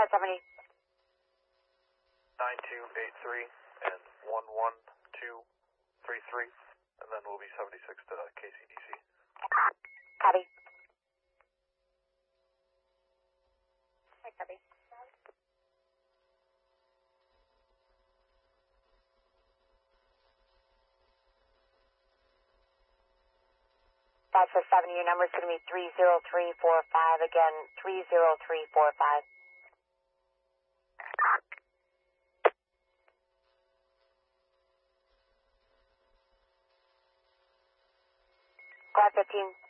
470. 9283 and 11233, and then we'll be 76 to KCDC. Copy. Hi, copy. 547, your number is going to be 30345, again, 30345. 515.